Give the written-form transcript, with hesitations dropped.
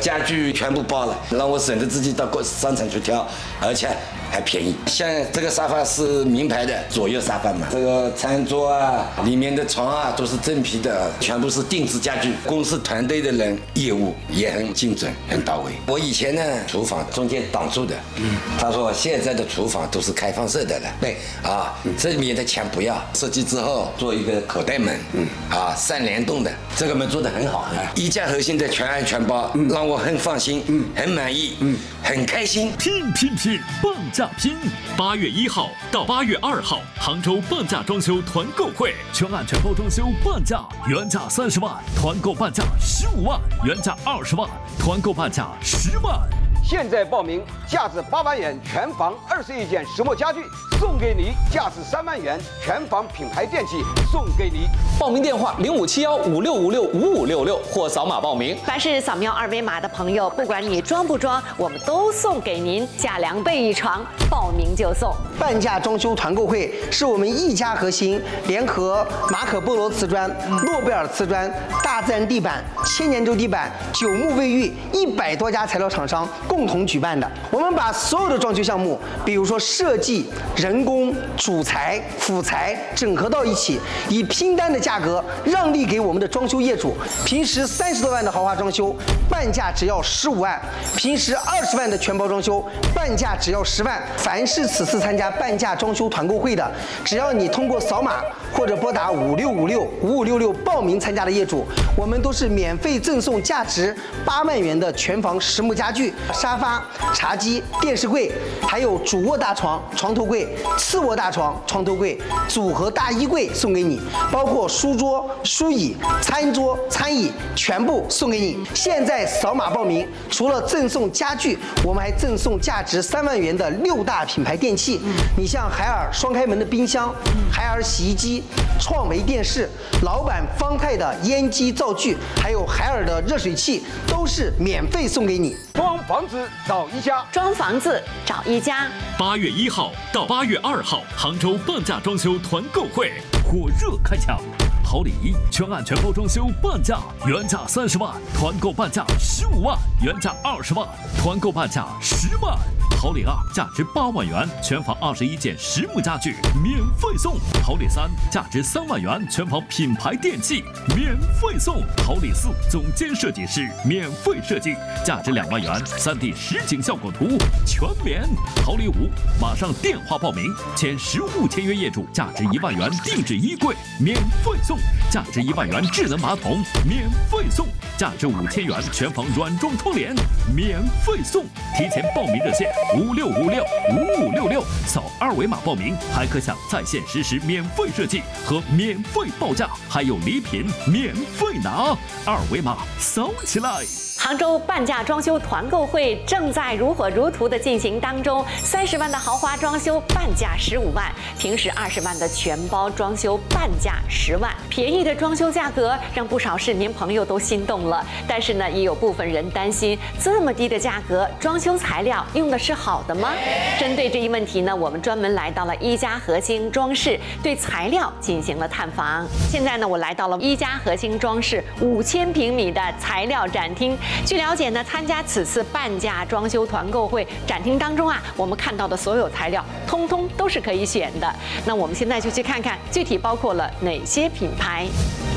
家具全部包了，让我省得自己到商场去挑，而且还便宜。像这个沙发是名牌的左右沙发嘛，这个餐桌啊，里面的床啊都是真皮的，全部是定制家具。公司团队的人业务也很精准，很到位。我以前呢，厨房中间挡住的，他说现在的厨房都是开放式的了，对啊，这里面的墙不要，设计之后做一个口袋门，3联动的，这个门做得很好，一家核心的全案全包，让我很放心，很满意，很开心。 拼半价拼！8月1号到8月2号，杭州半价装修团购会，全案全包装修半价，原价30万，团购半价15万，原价20万，团购半价10万。 现在报名，价值8万元全房21件实木家具送给你，价值3万元全房品牌电器送给你。 报名电话057156565566或扫码报名。 凡是扫描2维码的朋友，不管你装不装，我们都送给您价2倍一床，报名就送。 半价装修团购会是我们一家核心联合马可波罗瓷砖、诺贝尔瓷砖、大自然地板、千年洲地板、九牧卫浴100多家材料厂商共同举办的。我们把所有的装修项目，比如说设计、人工、主材、辅材整合到一起，以拼单的价格让利给我们的装修业主。平时30多万的豪华装修，半价只要15万；平时20万的全包装修，半价只要10万。凡是此次参加半价装修团购会的，只要你通过扫码或者拨打56565566报名参加的业主，我们都是免费赠送价值8万元的全房实木家具、沙发、茶几、电视柜，还有主卧大床、床头柜、次卧大床、床头柜、组合大衣柜送给你，包括书桌、书椅、餐桌、餐椅全部送给你。现在扫码报名，除了赠送家具，我们还赠送价值3万元的6大品牌电器。你像海尔双开门的冰箱、海尔洗衣机、创维电视、老板方太的烟机灶具，还有海尔的热水器，都是免费送给你。 装房子找一家， 装房子找一家。 8月1号到8月2号，杭州半价装修团购会火热开抢。好礼一，全案全包装修半价，原价30万，团购半价15万，原价20万，团购半价10万。好礼2，价值8万元，全房21件实木家具免费送。好礼3，价值3万元，全房品牌电器免费送。好礼4，总监设计师免费设计，价值2万元，3D 实景效果图全免。好礼5，马上电话报名，签实物签约业主，价值1万元定制衣柜免费送，价值1万元智能马桶免费送，价值5000元全房软装窗帘免费送。提前报名热线56565566，扫2维码报名，还可享在线实时免费设计和免费报价，还有礼品免费拿，2维码扫起来。 杭州半价装修团购会正在如火如荼的进行当中，30万的豪华装修半价15万，平时20万的全包装修半价10万。便宜的装修价格让不少市民朋友都心动了，但是呢，也有部分人担心，这么低的价格，装修材料用的是好的吗？针对这一问题呢，我们专门来到了一家核心装饰，对材料进行了探访。现在呢，我来到了一家核心装饰5000平米的材料展厅。据了解呢，参加此次半价装修团购会展厅当中啊，我们看到的所有材料，通通都是可以选的。那我们现在就去看看具体包括了哪些品牌。